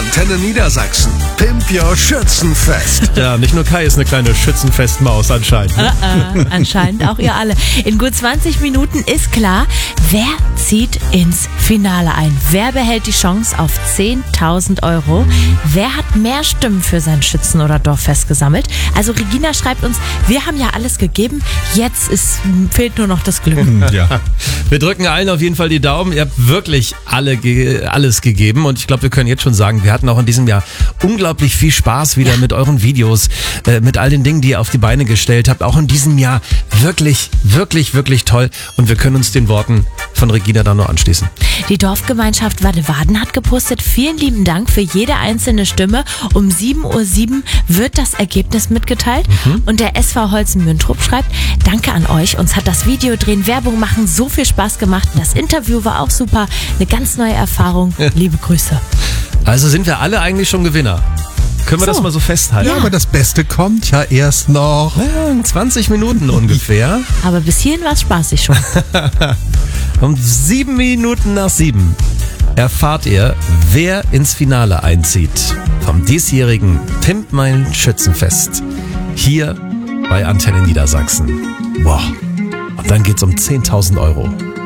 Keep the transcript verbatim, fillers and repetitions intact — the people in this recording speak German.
Antenne Niedersachsen. Pimp Your Schützenfest. Ja, nicht nur Kai ist eine kleine Schützenfestmaus anscheinend. Äh, äh, anscheinend auch ihr alle. In gut zwanzig Minuten ist klar, wer zieht ins Finale ein. Wer behält die Chance auf zehntausend Euro? Wer hat mehr Stimmen für sein Schützen- oder Dorffest gesammelt? Also Regina schreibt uns, wir haben ja alles gegeben, jetzt ist, fehlt nur noch das Glück. Ja. Wir drücken allen auf jeden Fall die Daumen. Ihr habt wirklich alle ge- alles gegeben und ich glaube, wir können jetzt schon sagen, wir hatten auch in diesem Jahr unglaublich viel Spaß wieder mit euren Videos, äh, mit all den Dingen, die ihr auf die Beine gestellt habt. Auch in diesem Jahr wirklich, wirklich, wirklich toll und wir können uns den Worten von Regina da nur anschließen. Die Dorfgemeinschaft Wadewaden hat gepostet, vielen lieben Dank für jede einzelne Stimme. Um sieben Uhr sieben wird das Ergebnis mitgeteilt. Mhm. Und der S V Holzen-Müntrop schreibt, danke an euch, uns hat das Videodrehen, Werbung machen so viel Spaß gemacht. Das Interview war auch super, eine ganz neue Erfahrung. Liebe Grüße. Also sind wir alle eigentlich schon Gewinner. Können wir So. das mal so festhalten? Ja, aber das Beste kommt ja erst noch. Ja, in zwanzig Minuten ungefähr. Aber bis hierhin war es spaßig schon. Um sieben Minuten nach sieben erfahrt ihr, wer ins Finale einzieht vom diesjährigen Pimp mein Schützenfest hier bei Antenne Niedersachsen. Wow. Und dann geht's um zehntausend Euro.